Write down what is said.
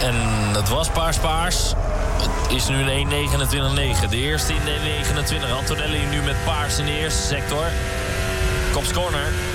En het was paars-paars. Het is nu een 1.29.9. De eerste in de 1.29. Antonelli nu met paars in de eerste sector. Kops corner.